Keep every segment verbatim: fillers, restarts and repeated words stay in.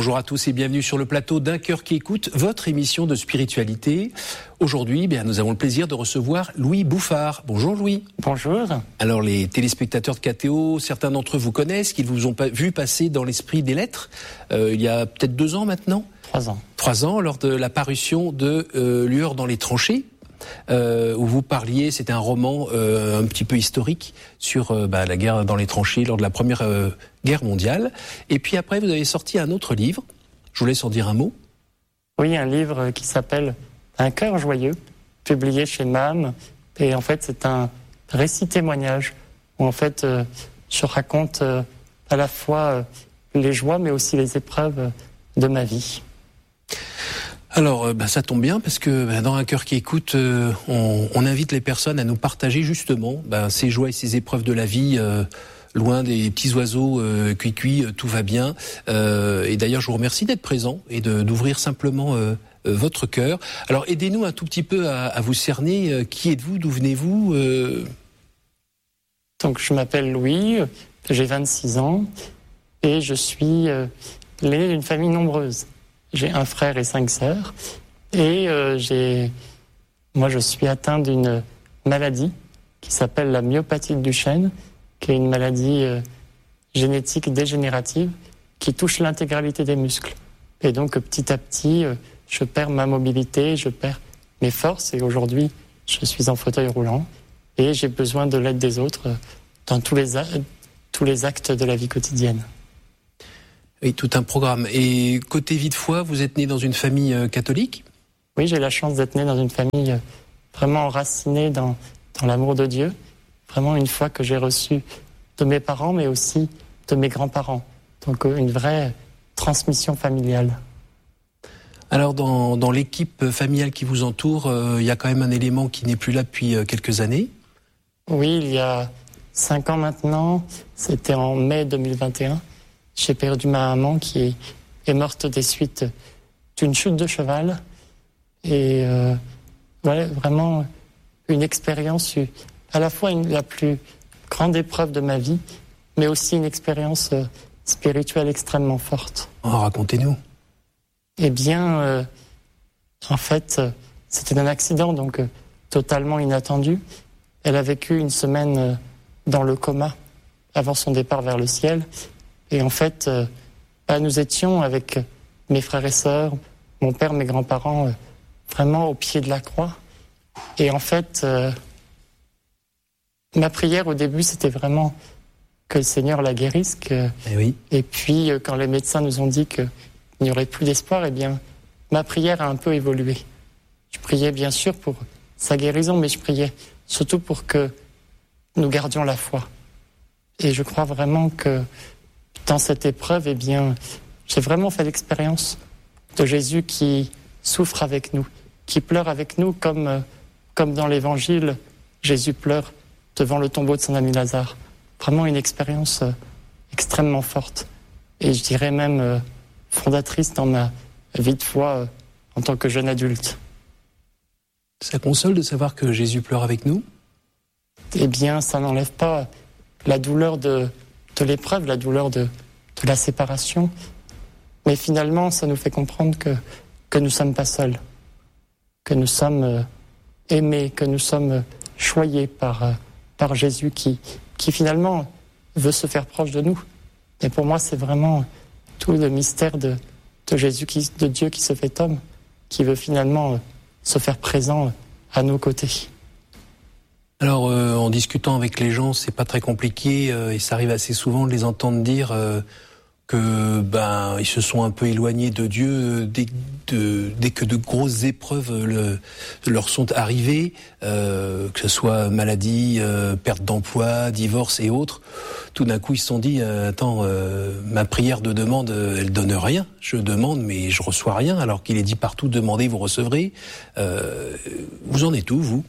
Bonjour à tous et bienvenue sur le plateau d'Un cœur qui écoute, votre émission de spiritualité. Aujourd'hui, bien, nous avons le plaisir de recevoir Louis Bouffard. Bonjour Louis. Bonjour. Alors les téléspectateurs de K T O, certains d'entre eux vous connaissent, qu'ils vous ont pas vu passer dans l'esprit des lettres, euh, il y a peut-être deux ans maintenant. Trois ans. Trois ans, lors de la parution de euh, Lueur dans les tranchées. Euh, où vous parliez, c'était un roman euh, un petit peu historique sur euh, bah, la guerre dans les tranchées lors de la première euh, guerre mondiale. Et puis après, vous avez sorti un autre livre. Je vous laisse en dire un mot. Oui, un livre qui s'appelle Un cœur joyeux, publié chez M A M. Et en fait, c'est un récit témoignage où en fait, euh, je raconte euh, à la fois euh, les joies, mais aussi les épreuves de ma vie. Alors, bah, ça tombe bien parce que bah, dans Un cœur qui écoute, euh, on, on invite les personnes à nous partager justement bah, ces joies et ces épreuves de la vie, euh, loin des petits oiseaux euh, cuit-cuit, euh, tout va bien. Euh, et d'ailleurs, je vous remercie d'être présent et de, d'ouvrir simplement euh, euh, votre cœur. Alors, aidez-nous un tout petit peu à, à vous cerner. Euh, qui êtes-vous? D'où venez-vous? euh... Donc, je m'appelle Louis, j'ai vingt-six ans et je suis euh, l'aîné d'une famille nombreuse. J'ai un frère et cinq sœurs. Et euh, j'ai, moi, je suis atteint d'une maladie qui s'appelle la myopathie de Duchenne, qui est une maladie euh, génétique dégénérative qui touche l'intégralité des muscles. Et donc, petit à petit, euh, je perds ma mobilité, je perds mes forces. Et aujourd'hui, je suis en fauteuil roulant et j'ai besoin de l'aide des autres euh, dans tous les, a- tous les actes de la vie quotidienne. Oui, tout un programme. Et côté vie de foi, vous êtes né dans une famille euh, catholique? Oui, j'ai la chance d'être né dans une famille euh, vraiment enracinée dans, dans l'amour de Dieu. Vraiment une foi que j'ai reçue de mes parents, mais aussi de mes grands-parents. Donc euh, une vraie transmission familiale. Alors dans, dans l'équipe familiale qui vous entoure, euh, il y a quand même un élément qui n'est plus là depuis euh, quelques années. Oui, il y a cinq ans maintenant, c'était en mai deux mille vingt et un. J'ai perdu ma maman qui est morte des suites d'une chute de cheval. Et euh, voilà, vraiment une expérience, à la fois une, la plus grande épreuve de ma vie, mais aussi une expérience euh, spirituelle extrêmement forte. Oh, racontez-nous. Eh bien, euh, en fait, euh, c'était un accident, donc euh, totalement inattendu. Elle a vécu une semaine euh, dans le coma avant son départ vers le ciel. Et en fait, euh, bah, nous étions avec mes frères et sœurs, mon père, mes grands-parents, euh, vraiment au pied de la croix. Et en fait, euh, ma prière au début, c'était vraiment que le Seigneur la guérisse. Que... Eh oui. Et puis, euh, quand les médecins nous ont dit qu'il n'y aurait plus d'espoir, eh bien, ma prière a un peu évolué. Je priais bien sûr pour sa guérison, mais je priais surtout pour que nous gardions la foi. Et je crois vraiment que dans cette épreuve, eh bien, j'ai vraiment fait l'expérience de Jésus qui souffre avec nous, qui pleure avec nous, comme, euh, comme dans l'Évangile, Jésus pleure devant le tombeau de son ami Lazare. Vraiment une expérience euh, extrêmement forte. Et je dirais même euh, fondatrice dans ma vie de foi euh, en tant que jeune adulte. Ça console de savoir que Jésus pleure avec nous? Eh bien, ça n'enlève pas la douleur de... de l'épreuve, la douleur de, de la séparation. Mais finalement, ça nous fait comprendre que, que nous ne sommes pas seuls, que nous sommes euh, aimés, que nous sommes euh, choyés par, euh, par Jésus qui, qui finalement veut se faire proche de nous. Et pour moi, c'est vraiment tout le mystère de, de Jésus, qui, de Dieu qui se fait homme, qui veut finalement euh, se faire présent euh, à nos côtés. Alors, euh, en discutant avec les gens, c'est pas très compliqué euh, et ça arrive assez souvent de les entendre dire euh, que ben ils se sont un peu éloignés de Dieu dès, de, dès que de grosses épreuves le, leur sont arrivées, euh, que ce soit maladie, euh, perte d'emploi, divorce et autres. Tout d'un coup, ils se sont dit euh, attends, euh, ma prière de demande, elle donne rien. Je demande, mais je reçois rien, alors qu'il est dit partout demandez, vous recevrez. Euh, vous en êtes où, vous?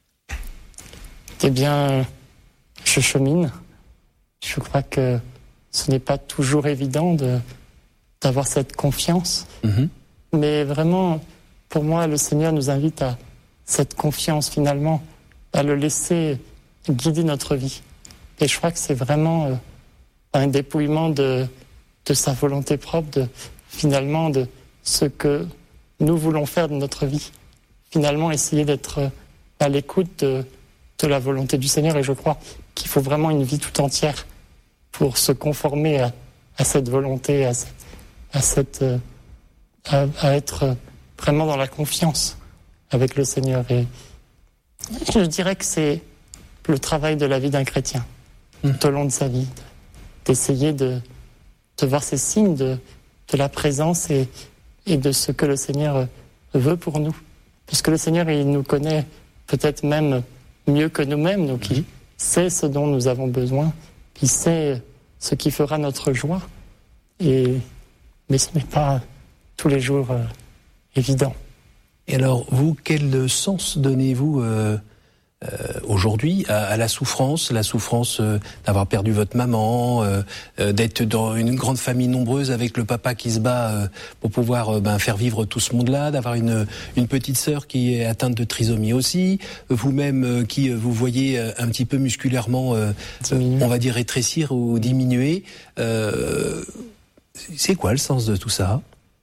Eh bien, je chemine. Je crois que ce n'est pas toujours évident de, d'avoir cette confiance. Mmh. Mais vraiment, pour moi, le Seigneur nous invite à cette confiance, finalement, à le laisser guider notre vie. Et je crois que c'est vraiment euh, un dépouillement de, de sa volonté propre, de finalement de ce que nous voulons faire de notre vie. Finalement, essayer d'être à l'écoute de, de la volonté du Seigneur. Et je crois qu'il faut vraiment une vie tout entière pour se conformer à, à cette volonté, à, à, cette, à, à être vraiment dans la confiance avec le Seigneur. Et je dirais que c'est le travail de la vie d'un chrétien, mmh. tout au long de sa vie, d'essayer de, de voir ces signes de, de la présence et, et de ce que le Seigneur veut pour nous. Parce que le Seigneur, il nous connaît peut-être même mieux que nous-mêmes, donc il sait ce dont nous avons besoin, il sait ce qui fera notre joie, et, mais ce n'est pas tous les jours euh, évident. Et alors, vous, quel sens donnez-vous euh, euh, aujourd'hui à, à la souffrance, la souffrance euh, d'avoir perdu votre maman, euh, euh, d'être dans une grande famille nombreuse avec le papa qui se bat euh, pour pouvoir euh, ben, faire vivre tout ce monde-là, d'avoir une, une petite sœur qui est atteinte de trisomie aussi, vous-même euh, qui euh, vous voyez euh, un petit peu musculairement, euh, euh, on va dire rétrécir ou diminuer. Euh, c'est quoi le sens de tout ça ?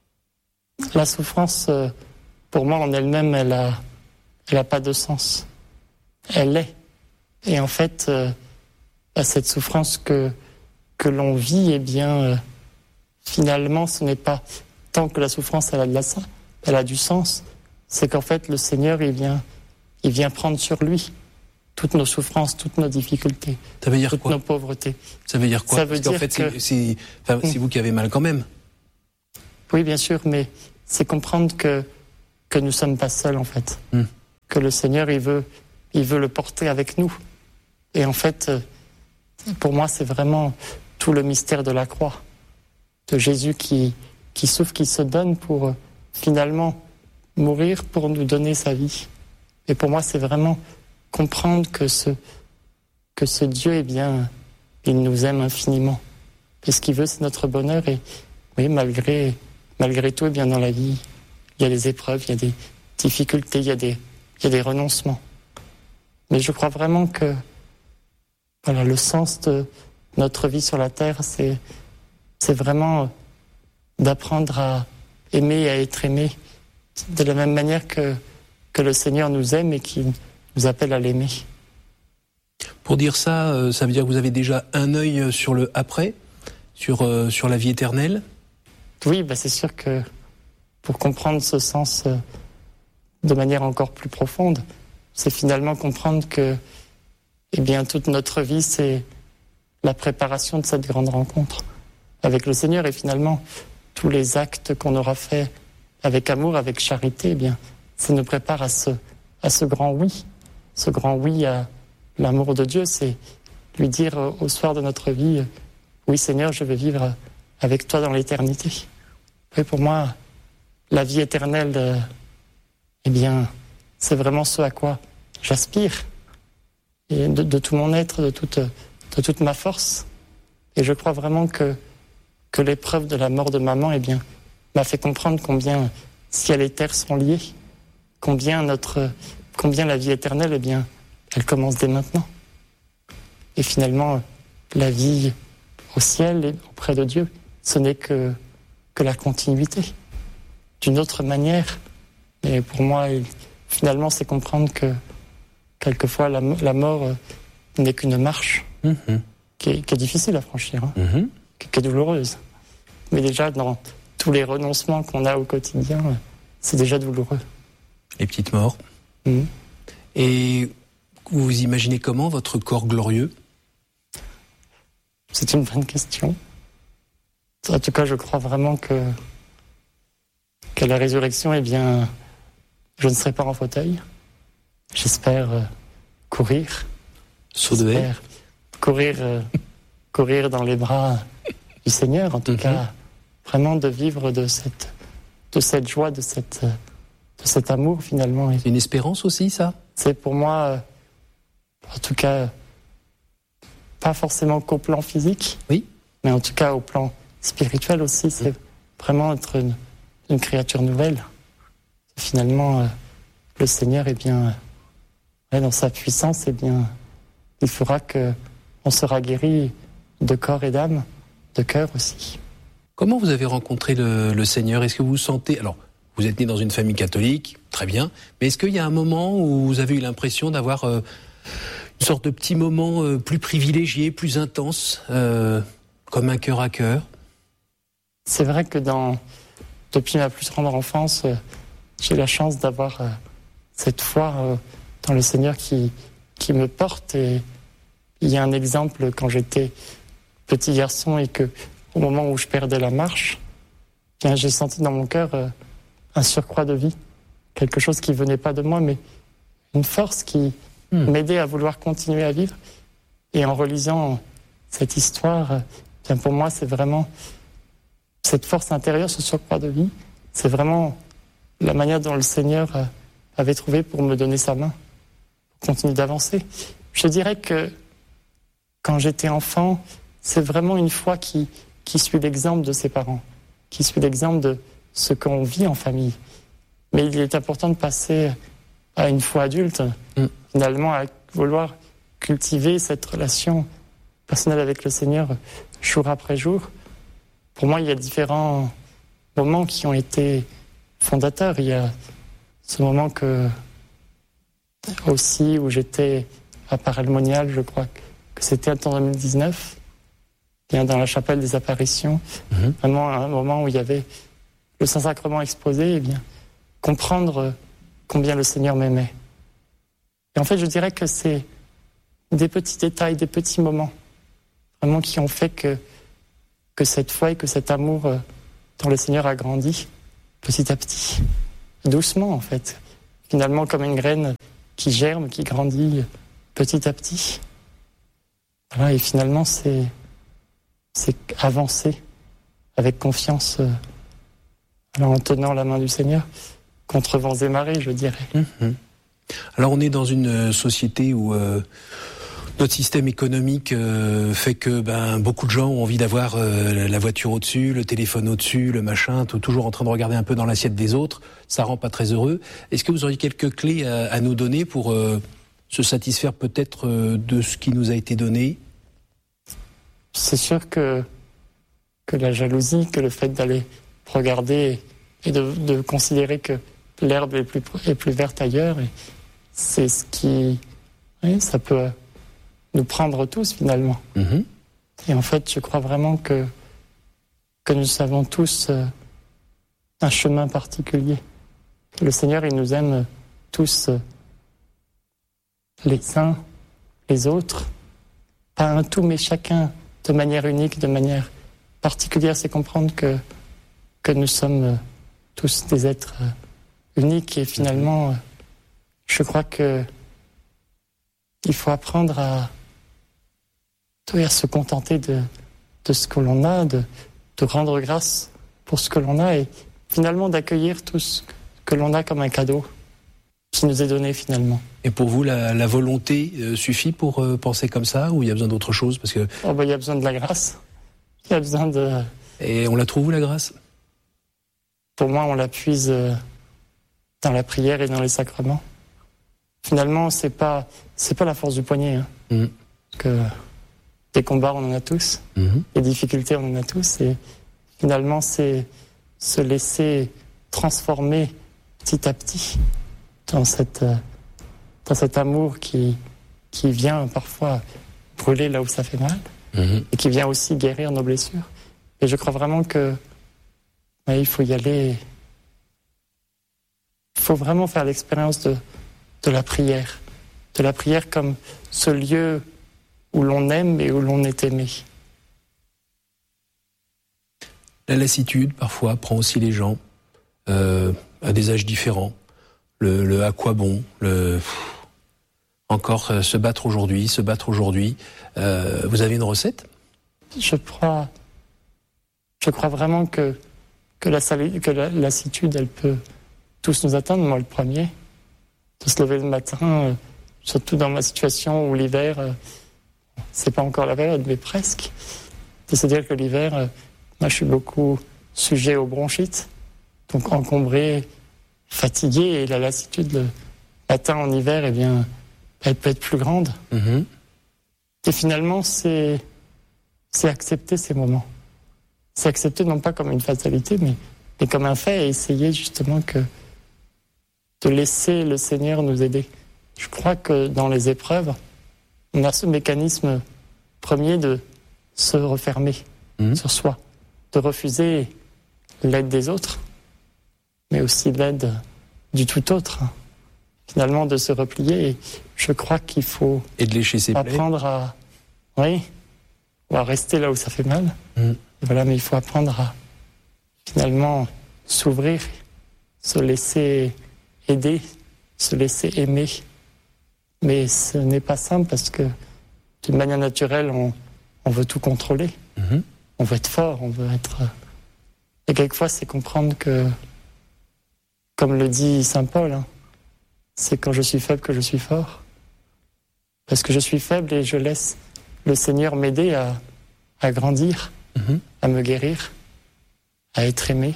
La souffrance, euh, pour moi en elle-même, elle a, elle a pas de sens. Elle est. Et en fait, euh, à cette souffrance que, que l'on vit, eh bien, euh, finalement, ce n'est pas tant que la souffrance, elle a de la, elle a du sens, c'est qu'en fait, le Seigneur, il vient, il vient prendre sur lui toutes nos souffrances, toutes nos difficultés, ça veut dire toutes quoi ? nos pauvretés. Ça veut dire quoi ? Ça veut Parce qu'en dire fait, que... c'est, c'est, enfin, c'est vous qui avez mal quand même. Oui, bien sûr, mais c'est comprendre que, que nous ne sommes pas seuls, en fait. Mm. Que le Seigneur, il veut, il veut le porter avec nous. Et en fait, pour moi, c'est vraiment tout le mystère de la croix. De Jésus qui, qui souffre, qui se donne pour finalement mourir pour nous donner sa vie. Et pour moi, c'est vraiment comprendre que ce, que ce Dieu, eh bien, il nous aime infiniment. Et ce qu'il veut, c'est notre bonheur. Et oui, malgré... Malgré tout, eh bien, dans la vie, il y a des épreuves, il y a des difficultés, il y a des, il y a des renoncements. Mais je crois vraiment que voilà, le sens de notre vie sur la terre, c'est, c'est vraiment d'apprendre à aimer et à être aimé de la même manière que, que le Seigneur nous aime et qu'il nous appelle à l'aimer. Pour dire ça, ça veut dire que vous avez déjà un œil sur le après, sur, euh, sur la vie éternelle ? Oui, bah c'est sûr que pour comprendre ce sens euh, de manière encore plus profonde, c'est finalement comprendre que eh bien, toute notre vie, c'est la préparation de cette grande rencontre avec le Seigneur. Et finalement, tous les actes qu'on aura faits avec amour, avec charité, eh bien, ça nous prépare à ce, à ce grand oui. Ce grand oui à l'amour de Dieu, c'est lui dire au soir de notre vie, oui Seigneur, je veux vivre avec toi dans l'éternité. Et pour moi, la vie éternelle, euh, eh bien, c'est vraiment ce à quoi j'aspire, et de, de tout mon être, de toute, de toute ma force. Et je crois vraiment que, que l'épreuve de la mort de maman, eh bien, m'a fait comprendre combien ciel et terre sont liés, combien notre, combien la vie éternelle, eh bien, elle commence dès maintenant. Et finalement, la vie au ciel et auprès de Dieu, ce n'est que, que la continuité, d'une autre manière. Et pour moi, finalement, c'est comprendre que quelquefois, la, la mort n'est qu'une marche mm-hmm. qui, est, qui est difficile à franchir, hein, mm-hmm. qui, qui est douloureuse. Mais déjà, dans tous les renoncements qu'on a au quotidien, c'est déjà douloureux. Les petites morts. Mm-hmm. Et vous imaginez comment votre corps glorieux ? C'est une bonne question. En tout cas, je crois vraiment que qu'à la résurrection, eh bien, je ne serai pas en fauteuil. J'espère euh, courir. Saut de haie. Courir, euh, courir dans les bras du Seigneur. En tout mm-hmm. cas, vraiment de vivre de cette, de cette joie, de, cette, de cet amour finalement. C'est une espérance aussi, ça ? C'est pour moi, euh, en tout cas, pas forcément qu'au plan physique, oui, mais en tout cas au plan spirituel aussi. C'est vraiment être une, une créature nouvelle. Finalement, euh, le Seigneur, eh bien, euh, dans sa puissance, eh bien, il fera que on sera guéri de corps et d'âme, de cœur aussi. Comment vous avez rencontré le, le Seigneur? Est-ce que vous vous sentez... Alors, vous êtes né dans une famille catholique, très bien, mais est-ce qu'il y a un moment où vous avez eu l'impression d'avoir euh, une sorte de petit moment euh, plus privilégié, plus intense, euh, comme un cœur à cœur? C'est vrai que dans, depuis ma plus tendre enfance, euh, j'ai la chance d'avoir euh, cette foi euh, dans le Seigneur qui, qui me porte. Et il y a un exemple quand j'étais petit garçon et que au moment où je perdais la marche, bien, j'ai senti dans mon cœur euh, un surcroît de vie, quelque chose qui venait pas de moi, mais une force qui mmh. m'aidait à vouloir continuer à vivre. Et en relisant cette histoire, euh, bien pour moi, c'est vraiment cette force intérieure, ce surcroît de vie. C'est vraiment la manière dont le Seigneur euh, avait trouvé pour me donner sa main, pour continuer d'avancer. Je dirais que quand j'étais enfant, c'est vraiment une foi qui, qui suit l'exemple de ses parents, qui suit l'exemple de ce qu'on vit en famille. Mais il est important de passer à une foi adulte, mm. finalement à vouloir cultiver cette relation personnelle avec le Seigneur jour après jour. Pour moi, il y a différents moments qui ont été fondateurs. Il y a ce moment que aussi où j'étais à Parelmonial, je crois que c'était en deux mille dix-neuf, bien dans la chapelle des apparitions, mm-hmm. vraiment un moment où il y avait le Saint-Sacrement exposé, et bien comprendre combien le Seigneur m'aimait. Et en fait, je dirais que c'est des petits détails, des petits moments, vraiment qui ont fait que, que cette foi et que cet amour dont le Seigneur a grandi petit à petit, doucement en fait, finalement comme une graine qui germe, qui grandit petit à petit. Voilà, et finalement, c'est, c'est avancer avec confiance, euh, alors en tenant la main du Seigneur, contre vents et marées, je dirais. Mmh. Alors on est dans une société où euh, notre système économique euh, fait que ben, beaucoup de gens ont envie d'avoir euh, la voiture au-dessus, le téléphone au-dessus, le machin, tout, toujours en train de regarder un peu dans l'assiette des autres. Ça rend pas très heureux. Est-ce que vous auriez quelques clés à, à nous donner pour euh, se satisfaire peut-être euh, de ce qui nous a été donné? C'est sûr que, que la jalousie, que le fait d'aller regarder et de, de considérer que l'herbe est plus, est plus verte ailleurs, et c'est ce qui... Oui, ça peut nous prendre tous finalement. Mmh. Et en fait, je crois vraiment que, que nous avons tous euh, un chemin particulier. Le Seigneur, il nous aime tous, euh, les uns, les autres, pas un tout, mais chacun de manière unique, de manière particulière. C'est comprendre que, que nous sommes tous des êtres uniques et finalement, je crois que il faut apprendre à, à se contenter de, de ce que l'on a, de, de rendre grâce pour ce que l'on a et finalement d'accueillir tout ce que l'on a comme un cadeau qui nous est donné finalement. Et pour vous, la, la volonté euh, suffit pour euh, penser comme ça ou il y a besoin d'autre chose? Parce que... oh ben, il y a besoin de la grâce. Il y a besoin de... Et on la trouve où, la grâce? Pour moi, on la puise dans la prière et dans les sacrements. Finalement, c'est pas, c'est pas la force du poignet. Hein. Mmh. Parce que des combats, on en a tous. Mmh. Des difficultés, on en a tous. Et finalement, c'est se laisser transformer petit à petit dans, cette, dans cet amour qui, qui vient parfois brûler là où ça fait mal. Mmh. Et qui vient aussi guérir nos blessures. Et je crois vraiment que ouais, il faut y aller. Il faut vraiment faire l'expérience de, de la prière. De la prière comme ce lieu où l'on aime et où l'on est aimé. La lassitude, parfois, prend aussi les gens euh, à des âges différents. Le, le à quoi bon, le pff, encore euh, se battre aujourd'hui, se battre aujourd'hui. Euh, vous avez une recette? Je crois, je crois vraiment que que la, que la lassitude, elle peut tous nous atteindre. Moi, le premier, de se lever le matin, euh, surtout dans ma situation où l'hiver, euh, c'est pas encore la période, mais presque. De se dire que l'hiver, euh, moi, je suis beaucoup sujet aux bronchites, donc encombré, fatigué, et la lassitude le matin en hiver, eh bien, elle peut être plus grande. Mmh. Et finalement, c'est, c'est accepter ces moments. c'est accepter non pas comme une fatalité, mais, mais comme un fait et essayer justement que de laisser le Seigneur nous aider. Je crois que dans les épreuves, on a ce mécanisme premier de se refermer mmh. sur soi, de refuser l'aide des autres, mais aussi l'aide du tout autre. Finalement, de se replier. Et je crois qu'il faut et de lécher ses apprendre plaies. à, oui, à rester là où ça fait mal. Mmh. Voilà, mais il faut apprendre à finalement s'ouvrir, se laisser aider, se laisser aimer. Mais ce n'est pas simple parce que d'une manière naturelle, on, on veut tout contrôler. Mmh. On veut être fort, on veut être... Et quelquefois, c'est comprendre que, comme le dit saint Paul, hein, c'est quand je suis faible que je suis fort. Parce que je suis faible et je laisse le Seigneur m'aider à, à grandir, mmh. à me guérir, à être aimé.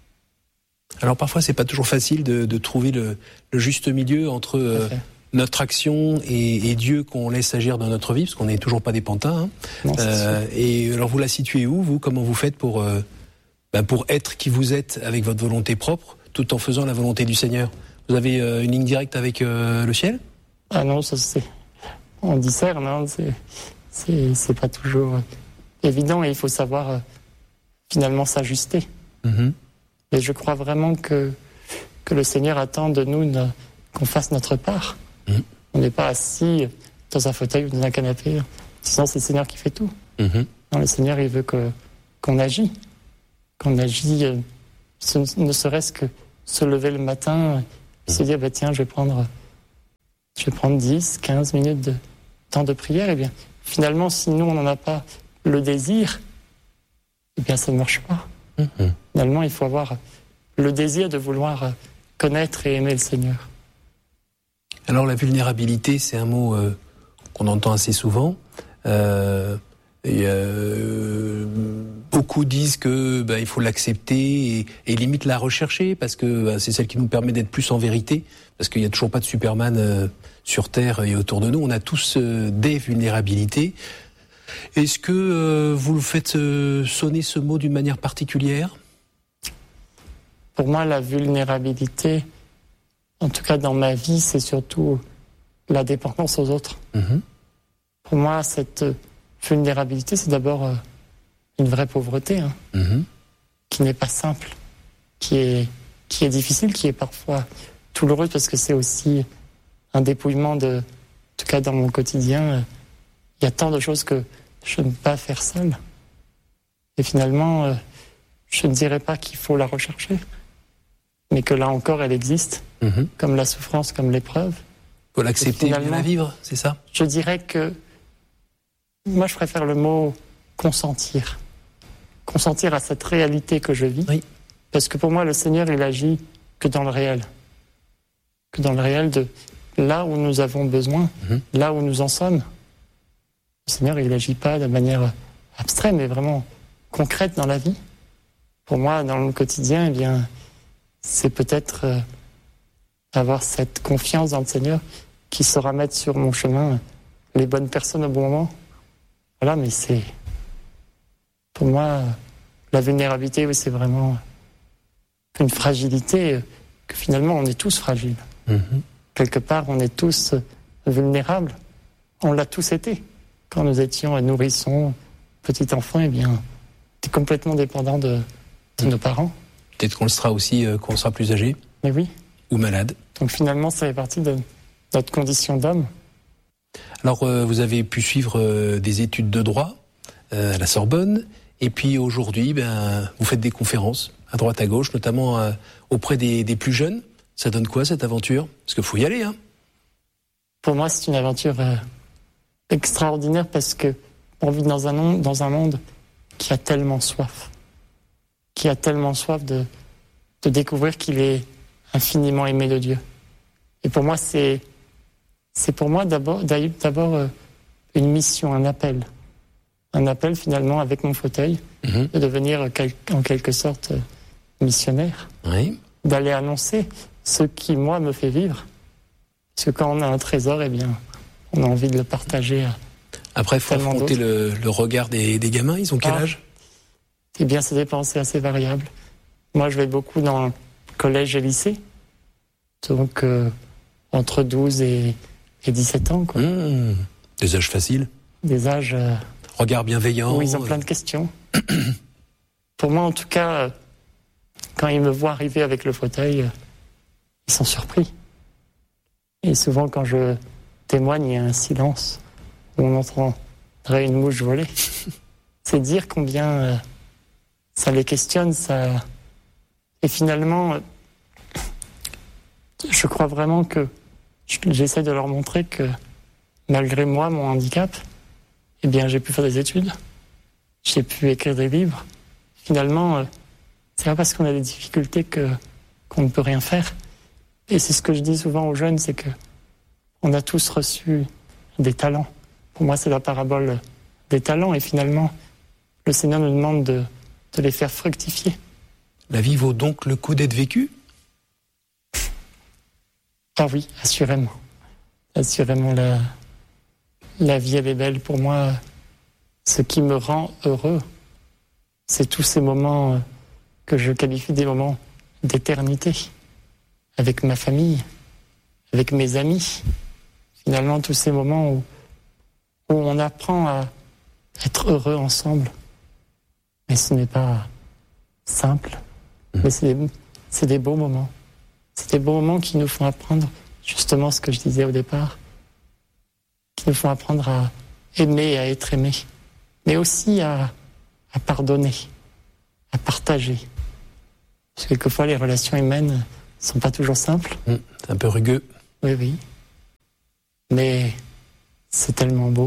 Alors parfois, c'est pas toujours facile de, de trouver le, le juste milieu entre euh, notre action et, et Dieu qu'on laisse agir dans notre vie, parce qu'on n'est toujours pas des pantins. Hein. Non, euh, et alors vous la situez où, vous ? Comment vous faites pour, euh, ben pour être qui vous êtes avec votre volonté propre, tout en faisant la volonté du Seigneur ? Vous avez euh, une ligne directe avec euh, le ciel ? Ah non, ça c'est... On discerne, hein, c'est, c'est, c'est pas toujours évident et il faut savoir euh, finalement s'ajuster. Mmh. Et je crois vraiment que, que le Seigneur attend de nous ne, qu'on fasse notre part. Mmh. On n'est pas assis dans un fauteuil ou dans un canapé, sinon c'est le Seigneur qui fait tout. Mmh. Non, le Seigneur, il veut que, qu'on agit, qu'on agit, euh, ce, ne serait-ce que se lever le matin, mmh. se dire, bah, tiens, je vais prendre, je vais prendre dix, quinze minutes de temps de prière. Et bien, finalement, si nous, on n'en a pas le désir, eh bien, ça ne marche pas. Mmh. Finalement, il faut avoir le désir de vouloir connaître et aimer le Seigneur. Alors, la vulnérabilité, c'est un mot euh, qu'on entend assez souvent. Euh, et, euh, beaucoup disent que bah, il faut l'accepter et, et limite la rechercher parce que bah, c'est celle qui nous permet d'être plus en vérité. Parce qu'il n'y a toujours pas de Superman euh, sur Terre et autour de nous. On a tous euh, des vulnérabilités. Est-ce que euh, vous le faites euh, sonner ce mot d'une manière particulière ? Pour moi, la vulnérabilité, en tout cas dans ma vie, c'est surtout la dépendance aux autres. Mmh. Pour moi, cette vulnérabilité, c'est d'abord euh, une vraie pauvreté, hein, mmh. qui n'est pas simple, qui est, qui est difficile, qui est parfois douloureuse parce que c'est aussi un dépouillement de, en tout cas dans mon quotidien, il y a tant de choses que je ne peux pas faire seul. Et finalement, euh, je ne dirais pas qu'il faut la rechercher, mais que là encore, elle existe, mmh. comme la souffrance, comme l'épreuve. Il faut l'accepter et bien la vivre, c'est ça ? Je dirais que moi, je préfère le mot consentir. Consentir à cette réalité que je vis. Oui. Parce que pour moi, le Seigneur, il agit que dans le réel. Que dans le réel de là où nous avons besoin, mmh. là où nous en sommes. Le Seigneur, il n'agit pas de manière abstraite, mais vraiment concrète dans la vie. Pour moi, dans le quotidien, eh bien, c'est peut-être euh, avoir cette confiance dans le Seigneur qui saura mettre sur mon chemin les bonnes personnes au bon moment. Voilà, mais c'est... Pour moi, la vulnérabilité, oui, c'est vraiment une fragilité, que finalement, on est tous fragiles. Mm-hmm. Quelque part, on est tous vulnérables. On l'a tous été. Quand nous étions nourrissons, petits enfants, eh bien, on était complètement dépendants de, de mmh. nos parents. Peut-être qu'on le sera aussi euh, quand on sera plus âgé. Mais oui. Ou malade. Donc finalement, ça fait partie de notre condition d'homme. Alors, euh, vous avez pu suivre euh, des études de droit euh, à la Sorbonne, et puis aujourd'hui, ben, vous faites des conférences à droite à gauche, notamment euh, auprès des, des plus jeunes. Ça donne quoi, cette aventure ? Parce qu'il faut y aller, hein. Pour moi, c'est une aventure... Euh... extraordinaire parce que on vit dans un monde, dans un monde qui a tellement soif, qui a tellement soif de, de découvrir qu'il est infiniment aimé de Dieu. Et pour moi, c'est, c'est pour moi d'abord, d'abord une mission, un appel. Un appel finalement avec mon fauteuil, mmh. de devenir en quelque sorte missionnaire. Oui. D'aller annoncer ce qui, moi, me fait vivre. Parce que quand on a un trésor, eh bien, on a envie de le partager. Après, il faut affronter le, le regard des, des gamins. Ils ont quel ah, âge ? Eh bien, ça dépend, c'est assez variable. Moi, je vais beaucoup dans le collège et lycée. Donc, euh, entre douze et, et dix-sept ans, quoi. Mmh, des âges faciles. Des âges... Euh, Regard bienveillant. Où ils ont plein de questions. Pour moi, en tout cas, quand ils me voient arriver avec le fauteuil, ils sont surpris. Et souvent, quand je témoigne, il y a un silence où on entendrait une mouche voler. C'est dire combien euh, ça les questionne. Ça... Et finalement, euh, je crois vraiment que j'essaie de leur montrer que malgré moi, mon handicap, eh bien, j'ai pu faire des études, j'ai pu écrire des livres. Finalement, euh, c'est pas parce qu'on a des difficultés que qu'on ne peut rien faire. Et c'est ce que je dis souvent aux jeunes, c'est que on a tous reçu des talents. Pour moi, c'est la parabole des talents. Et finalement, le Seigneur nous demande de, de les faire fructifier. La vie vaut donc le coup d'être vécue ? Ah oui, assurément. Assurément, la, la vie, elle est belle. Pour moi, ce qui me rend heureux, c'est tous ces moments que je qualifie des moments d'éternité, avec ma famille, avec mes amis. Finalement, tous ces moments où, où on apprend à être heureux ensemble. Mais ce n'est pas simple, mais c'est des, c'est des beaux moments. C'est des beaux moments qui nous font apprendre justement ce que je disais au départ, qui nous font apprendre à aimer et à être aimé, mais aussi à, à pardonner, à partager. Parce que quelquefois, les relations humaines ne sont pas toujours simples. Mmh, c'est un peu rugueux. Oui, oui. Mais c'est tellement beau.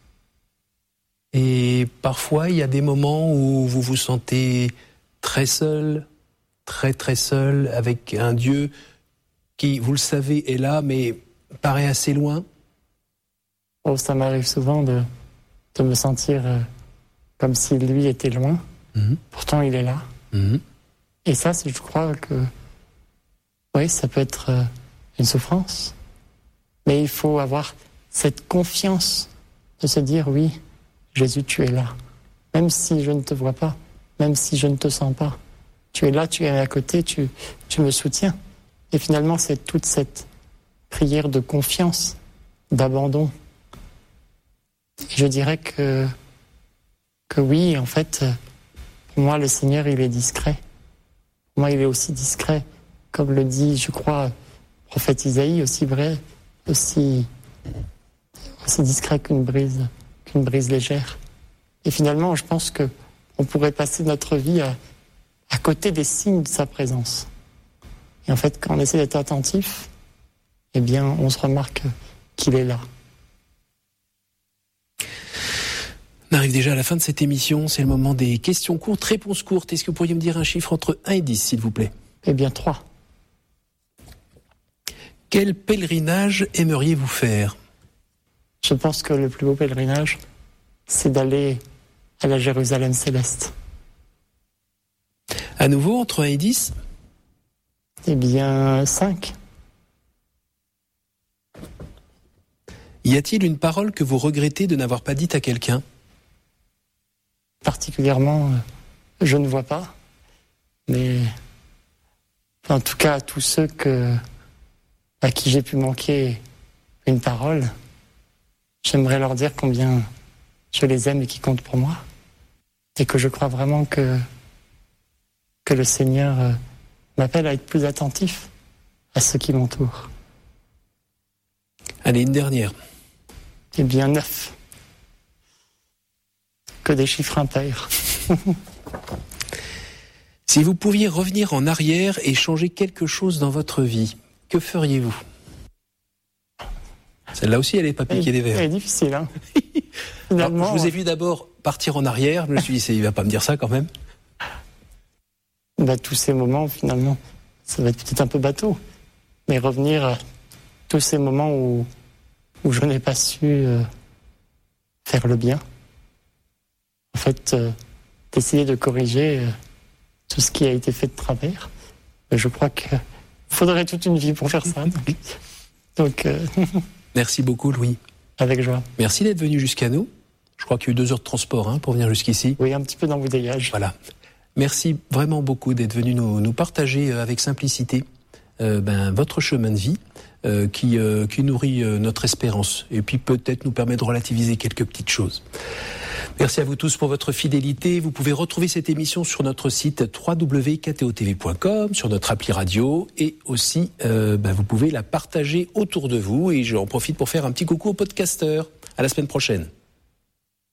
Et parfois, il y a des moments où vous vous sentez très seul, très très seul, avec un Dieu qui, vous le savez, est là, mais paraît assez loin. Oh, ça m'arrive souvent de, de me sentir euh, comme si lui était loin. Mmh. Pourtant, il est là. Mmh. Et ça, je crois que oui, ça peut être euh, une souffrance. Mais il faut avoir cette confiance de se dire, oui, Jésus, tu es là. Même si je ne te vois pas, même si je ne te sens pas. Tu es là, tu es à côté, tu, tu me soutiens. Et finalement, c'est toute cette prière de confiance, d'abandon. Et je dirais que, que oui, en fait, pour moi, le Seigneur, il est discret. Pour moi, il est aussi discret, comme le dit, je crois, le prophète Isaïe, aussi vrai, aussi, aussi discret qu'une brise, qu'une brise légère. Et finalement, je pense que on pourrait passer notre vie à, à côté des signes de sa présence. Et en fait, quand on essaie d'être attentif, eh bien, on se remarque qu'il est là. On arrive déjà à la fin de cette émission. C'est le moment des questions courtes, réponses courtes. Est-ce que vous pourriez me dire un chiffre entre un et dix, s'il vous plaît ? Eh bien, trois. Quel pèlerinage aimeriez-vous faire ? Je pense que le plus beau pèlerinage, c'est d'aller à la Jérusalem céleste. À nouveau, entre un et dix ? Eh bien, cinq. Y a-t-il une parole que vous regrettez de n'avoir pas dite à quelqu'un ? Particulièrement, je ne vois pas. Mais en tout cas, à tous ceux que, à qui j'ai pu manquer une parole, j'aimerais leur dire combien je les aime et qu'ils comptent pour moi. Et que je crois vraiment que, que le Seigneur m'appelle à être plus attentif à ceux qui m'entourent. Allez, une dernière. Eh bien, neuf. Que des chiffres impairs. Si vous pouviez revenir en arrière et changer quelque chose dans votre vie, que feriez-vous ? Celle-là aussi, elle n'est pas piquée des verres. Elle est difficile, hein. Alors, je vous ai vu d'abord partir en arrière. Je me suis dit, il ne va pas me dire ça quand même. Bah, tous ces moments, finalement, ça va être peut-être un peu bateau. Mais revenir à tous ces moments où, où je n'ai pas su euh, faire le bien. En fait, euh, d'essayer de corriger euh, tout ce qui a été fait de travers. Mais je crois qu'il faudrait toute une vie pour faire ça. Donc, donc euh... Merci beaucoup, Louis. Avec joie. Merci d'être venu jusqu'à nous. Je crois qu'il y a eu deux heures de transport hein, pour venir jusqu'ici. Oui, un petit peu d'embouteillage. Voilà. Merci vraiment beaucoup d'être venu nous, nous partager avec simplicité euh, ben, votre chemin de vie euh, qui, euh, qui nourrit euh, notre espérance et puis peut-être nous permet de relativiser quelques petites choses. Merci à vous tous pour votre fidélité. Vous pouvez retrouver cette émission sur notre site w w w point k t o t v point com, sur notre appli radio et aussi euh, ben, vous pouvez la partager autour de vous et j'en profite pour faire un petit coucou aux podcasteurs. À la semaine prochaine.